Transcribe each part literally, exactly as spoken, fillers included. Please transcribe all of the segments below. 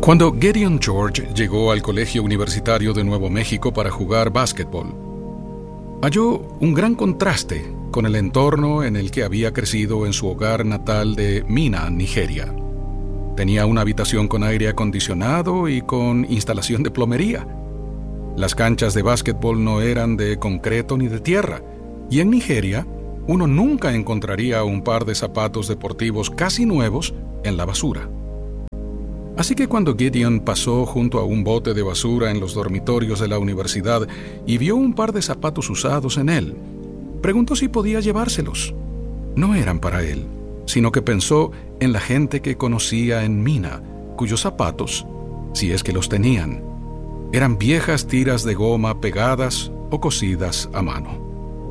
Cuando Gideon George llegó al Colegio Universitario de Nuevo México para jugar básquetbol, halló un gran contraste con el entorno en el que había crecido en su hogar natal de Minna, Nigeria. Tenía una habitación con aire acondicionado y con instalación de plomería. Las canchas de básquetbol no eran de concreto ni de tierra, y en Nigeria uno nunca encontraría un par de zapatos deportivos casi nuevos en la basura. Así que cuando Gideon pasó junto a un bote de basura en los dormitorios de la universidad y vio un par de zapatos usados en él, preguntó si podía llevárselos. No eran para él, sino que pensó en la gente que conocía en Minna, cuyos zapatos, si es que los tenían, eran viejas tiras de goma pegadas o cosidas a mano.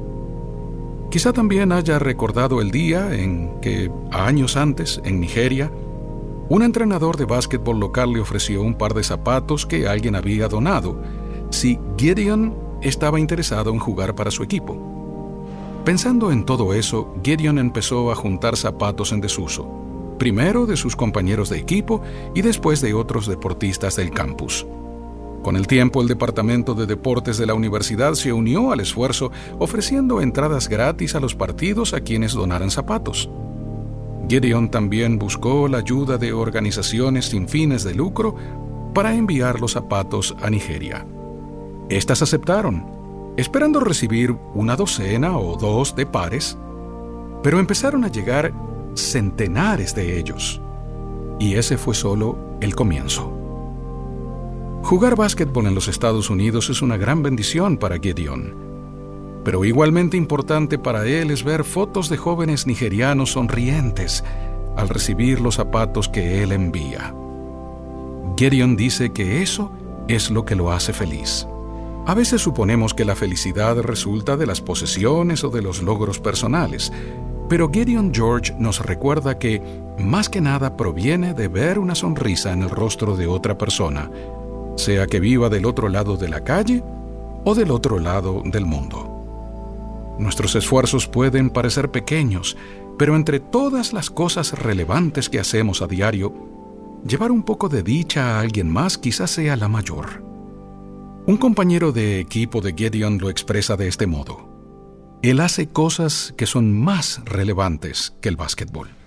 Quizá también haya recordado el día en que, años antes, en Nigeria, un entrenador de básquetbol local le ofreció un par de zapatos que alguien había donado si Gideon estaba interesado en jugar para su equipo. Pensando en todo eso, Gideon empezó a juntar zapatos en desuso, primero de sus compañeros de equipo y después de otros deportistas del campus. Con el tiempo, el departamento de deportes de la universidad se unió al esfuerzo, ofreciendo entradas gratis a los partidos a quienes donaran zapatos. Gideon también buscó la ayuda de organizaciones sin fines de lucro para enviar los zapatos a Nigeria. Estas aceptaron, esperando recibir una docena o dos de pares, pero empezaron a llegar centenares de ellos, y ese fue solo el comienzo. Jugar básquetbol en los Estados Unidos es una gran bendición para Gideon, pero igualmente importante para él es ver fotos de jóvenes nigerianos sonrientes al recibir los zapatos que él envía. Gideon dice que eso es lo que lo hace feliz. A veces suponemos que la felicidad resulta de las posesiones o de los logros personales, pero Gideon George nos recuerda que, más que nada, proviene de ver una sonrisa en el rostro de otra persona, sea que viva del otro lado de la calle o del otro lado del mundo. Nuestros esfuerzos pueden parecer pequeños, pero entre todas las cosas relevantes que hacemos a diario, llevar un poco de dicha a alguien más quizás sea la mayor. Un compañero de equipo de Gideon lo expresa de este modo: él hace cosas que son más relevantes que el básquetbol.